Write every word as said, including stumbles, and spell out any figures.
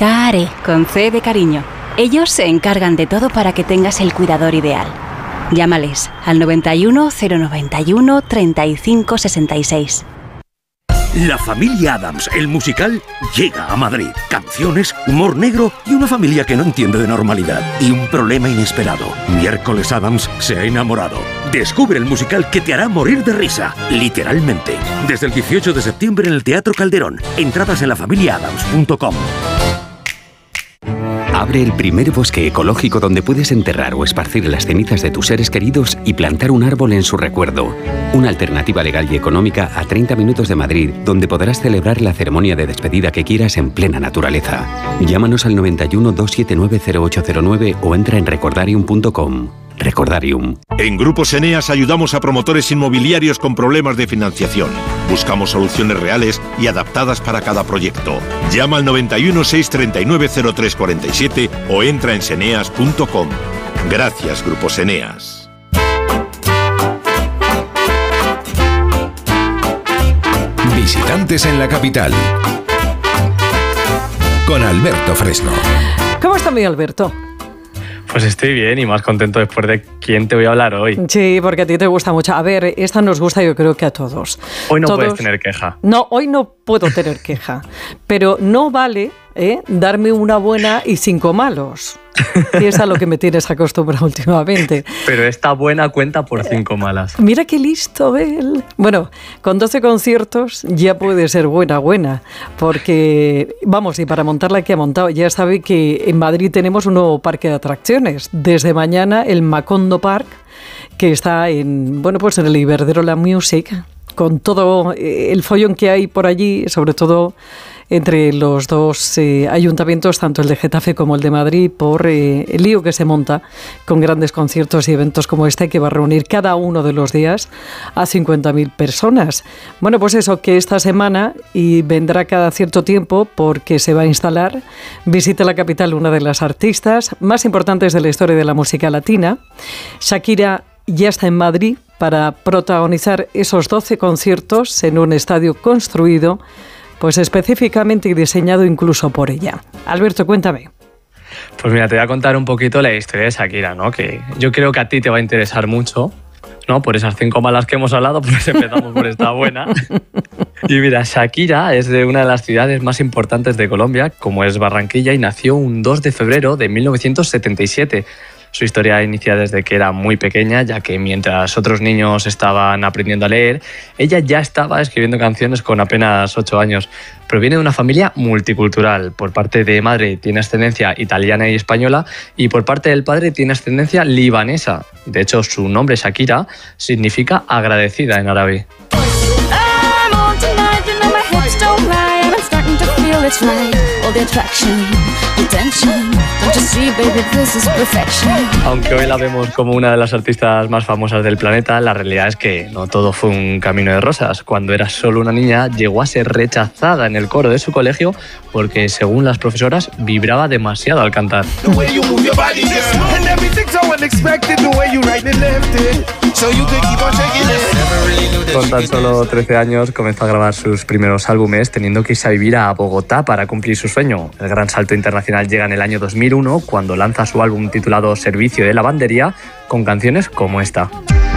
CARE, con C de cariño. Ellos se encargan de todo para que tengas el cuidador ideal. Llámales al noventa y uno, cero noventa y uno, treinta y cinco sesenta y seis. La familia Addams, el musical, llega a Madrid. Canciones, humor negro y una familia que no entiende de normalidad. Y un problema inesperado. Miércoles Addams se ha enamorado. Descubre el musical que te hará morir de risa, literalmente. Desde el dieciocho de septiembre en el Teatro Calderón. Entradas en la familia adams punto com. Abre el primer bosque ecológico donde puedes enterrar o esparcir las cenizas de tus seres queridos y plantar un árbol en su recuerdo. Una alternativa legal y económica a treinta minutos de Madrid, donde podrás celebrar la ceremonia de despedida que quieras en plena naturaleza. Llámanos al noventa y uno, doscientos setenta y nueve, cero ocho cero nueve o entra en recordarium punto com. Recordarium. En Grupos Eneas ayudamos a promotores inmobiliarios con problemas de financiación. Buscamos soluciones reales y adaptadas para cada proyecto. Llama al noventa y uno, seiscientos treinta y nueve, cero tres cuarenta y siete o entra en seneas punto com. Gracias, Grupos Eneas. Visitantes en la capital. Con Alberto Fresno. ¿Cómo está mi Alberto? Pues estoy bien y más contento después de quién te voy a hablar hoy. Sí, porque a ti te gusta mucho. A ver, esta nos gusta yo creo que a todos. Hoy no todos... puedes tener queja. No, hoy no puedo tener queja. Pero no vale ¿eh? darme una buena y cinco malos. Y es a lo que me tienes acostumbrado últimamente. Pero esta buena cuenta por cinco malas. Mira qué listo él. Bueno, con doce conciertos ya puede ser buena, buena. Porque, vamos, y para montar la que ha montado, ya sabe que en Madrid tenemos un nuevo parque de atracciones. Desde mañana el Macondo Park, que está en, bueno, pues en el Iberdrola Music, con todo el follón que hay por allí, sobre todo entre los dos eh, ayuntamientos, tanto el de Getafe como el de Madrid, por eh, el lío que se monta con grandes conciertos y eventos como este, que va a reunir cada uno de los días a cincuenta mil personas. Bueno, pues eso, que esta semana, y vendrá cada cierto tiempo porque se va a instalar, visita la capital una de las artistas más importantes de la historia de la música latina. Shakira ya está en Madrid para protagonizar esos doce conciertos en un estadio construido pues específicamente y diseñado incluso por ella. Alberto, cuéntame. Pues mira, te voy a contar un poquito la historia de Shakira, ¿no? Que yo creo que a ti te va a interesar mucho, ¿no? Por esas cinco malas que hemos hablado, pues empezamos por esta buena. Y mira, Shakira es de una de las ciudades más importantes de Colombia, como es Barranquilla, y nació un dos de febrero de mil novecientos setenta y siete. Su historia inicia desde que era muy pequeña, ya que mientras otros niños estaban aprendiendo a leer, ella ya estaba escribiendo canciones con apenas ocho años. Proviene de una familia multicultural. Por parte de madre tiene ascendencia italiana y española, y por parte del padre tiene ascendencia libanesa. De hecho, su nombre, Shakira, significa agradecida en árabe. Aunque hoy la vemos como una de las artistas más famosas del planeta, la realidad es que no todo fue un camino de rosas. Cuando era solo una niña, llegó a ser rechazada en el coro de su colegio porque, según las profesoras, vibraba demasiado al cantar. Con tan solo trece años comenzó a grabar sus primeros álbumes, teniendo que irse a vivir a Bogotá para cumplir su sueño. El gran salto internacional llega en el año dos mil uno, cuando lanza su álbum titulado Servicio de Lavandería, con canciones como esta.